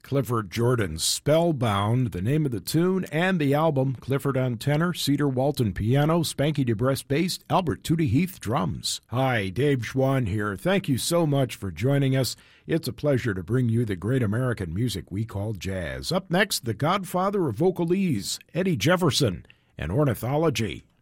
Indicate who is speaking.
Speaker 1: Clifford Jordan's Spellbound, the name of the tune and the album. Clifford on tenor, Cedar Walton piano, Spanky DeBrest bass, Albert Tootie Heath drums. Hi, Dave Schwann here. Thank you so much for joining us. It's a pleasure to bring you the great American music we call jazz. Up next, the godfather of vocalese, Eddie Jefferson, and ornithology.